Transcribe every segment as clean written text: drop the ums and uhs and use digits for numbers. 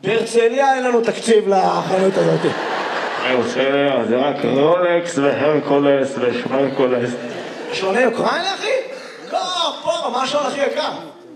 בהרצליה אין לנו תקציב לחנות הזאת. בהרצליה זה רק רולקס והרקולס ושמרקולס. שעוני אוקראינה, אחי? לא, פה, מה השעון הכי יקר?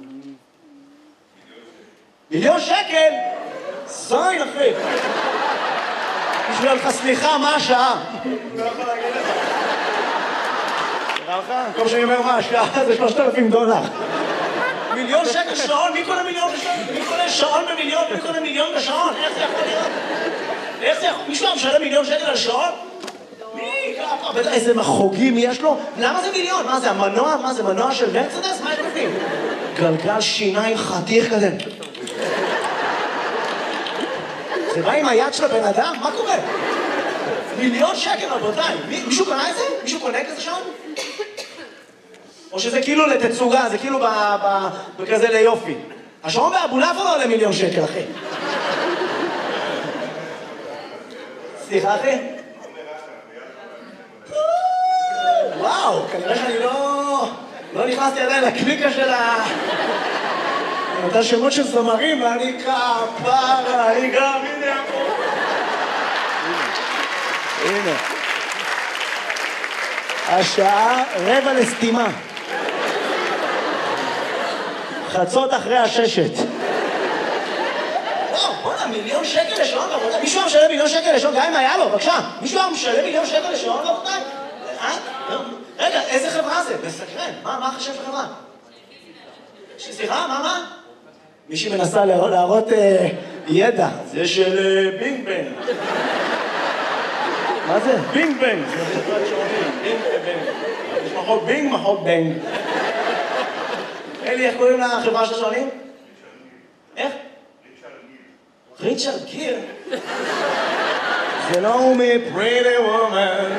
1,000,000 שקל? זין, אחי. בשביל לך סליחה, מה השעה? לא יכול להגיד לך. נראה לך? כל שאני אומר מה השעה זה $3,000. 1,000,000 שקל שעון? מי קונה מיליון בשעון? מי קונה שעון במיליון? מי קונה מיליון בשעון? איך זה יכול להיות? איך זה יכול? מישהו משלם 1,000,000 שקל על שעון? מי? בטח איזה מחוגים יש לו? למה זה 1,000,000? מה זה המנוע? מה זה מנוע של מרצדס? מה יש בפנים? גלגל שיניים חתיך כזה. זה בא עם היד של הבן אדם? מה קורה? 1,000,000 שקל, רבותיי. מישהו קנה את זה? מישהו קונה כזה שעון? או שזה כאילו לתצוגה, זה כאילו בכזה ליופי. השעון באבולעפיה לא עולה 1,000,000 שקל, אחי. סליחה, אחי? וואו, כנראה שאני לא נכנסתי עדיין לקליקה של אותה שמות של זמרים, ואני כפרה, אני גם, הנה. הנה. השעה 5:45. חצות אחרי 6. וואו, בוא'נה, 1,000,000 שקל לשעון, רבותיי. מישהו משלם 1,000,000 שקל לשעון, גם אם היה לו, בבקשה. מישהו משלם 1,000,000 שקל לשעון, רבותיי? רגע, איזה חברה זה? בסקרן. מה חשב חברה? סליחה, מה? מישהי מנסה להראות ידע. זה של בינג בנג. מה זה? בינג בנג. זה חברת שעונים. בינג בנג. יש מחוק בינג, מחוק בנג. אלי, איך קוראים לחברה של השעונים? איך? ריצ'רד גיר. זה לא מ-Pretty Woman.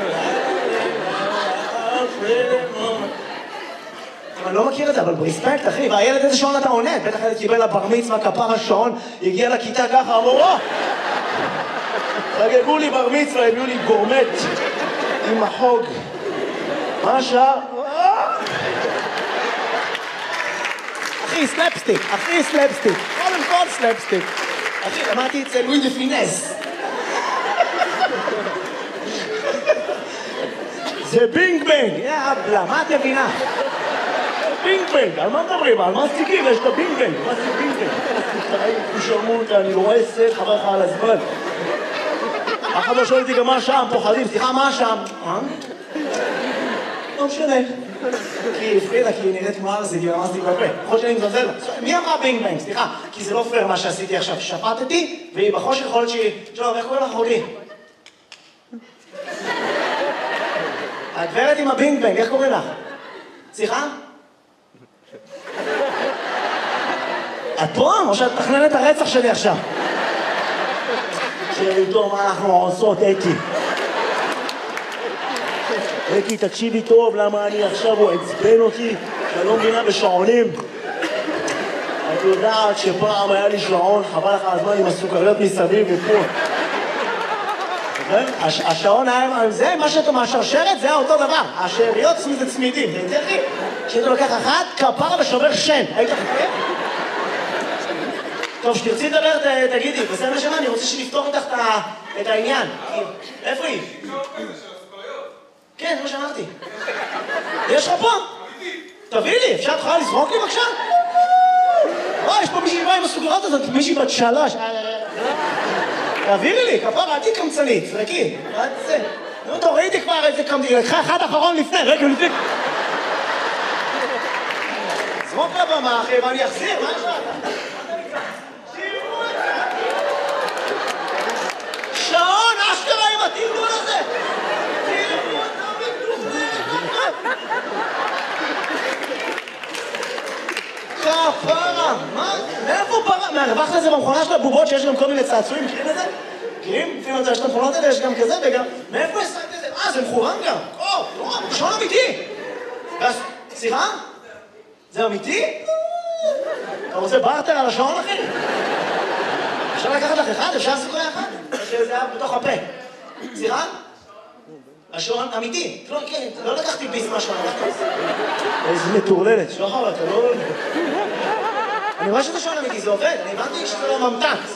אני לא מכיר את זה, אבל ברספקט, אחי, והילד איזה שעון אתה עונה? בטח ילד קיבל לבר מצווה, כפר השעון, הגיע לכיתה ככה, אמרו, חגגו לי בר מצווה, הביאו לי גורמט עם החוג. מה השעה? אחי, סלפסטיק, קודם כל סלפסטיק. אחי, למדתי אצל לואי דה פינס. זה בינג בנג, יאבלה, מה את מבינה? בינג בנג, על מה מדברים? על מה סטיקים? יש את הבינג בנג, מה זה בינג בנג? תשרמות, אני לא רואה סט, חבר לך על הזמן. אף אחד לא שואל אותי גם מה שם, פוחדים, סליחה, מה שם? לא משנה. כי הפחידה, כי היא נראית כמו ארזי, כי רמזתי בפה. יכול שאני מזלזל לה. מי אמרה בינג בנג? סליחה, כי זה לא פייר מה שעשיתי עכשיו. שפטתי, והיא בחושך יכול להיות שהיא... טוב, איך קוראים לך אחותי? הגברת עם הבינג בנג, איך קוראים לך? סליחה? את פה? או שאת מתכננת הרצח שלי עכשיו? שאלו מה אנחנו עושות, אתי. אתי, תקשיבי טוב, למה אני עכשיו הוא עצבן אותי, שאני לא מבינה בשעונים. את יודעת שפעם היה לי שעון, חבל לך הזמן עם הסוכריות מסביב ופה. השעון היה, זה מה שאתה מהשרשרת, זה היה אותו דבר. השאריות זה צמידים, זה יותר לי. כשאתה לוקח אחת, כפרה ושובר שן. היית חכה? טוב, שתרצי לדבר, תגידי, בסדר נשמה, אני רוצה שנפתור איתך את העניין. איפה היא? כן, זה מה שאמרתי. יש לך פה? תביא לי, אפשר תוכל לזרוק לי בבקשה? יש פה מישהי באה עם הסוכריות הזאת, מישהי בת 3. תעבירי לי, כפרה, אל תקמצנית, זרקי. תורידי כבר איזה קמצנית, לקחה אחד אחרון לפני, רגע לפני. זרוק לבמה, אחי, ואני אחזיר, מה יש לך? שעון, אשכרה עם התרגול הזה! תראו אותם כפרה, מה? מאיפה פרה? מהרווח לזה במכונה של הבובות שיש גם כל מיני צעצועים, מכירים את זה? מכירים? לפעמים יש את המכונות האלה, יש גם כזה וגם... מאיפה השגת את זה? זה מכורן גם! שעון אמיתי! סליחה? זה אמיתי? אתה רוצה בארטר על השעון, אחי? אפשר לקחת לך אחד? אפשר סוכריה אחת? שזה היה בתוך הפה. סליחה? השעון אמיתי. לא לקחתי ביס מהשעון. איזה מטורללת. שחר, אתה לא... אני רואה שזה שעון אמיתי, זה עובד. אני הבנתי שזה לא ממתק.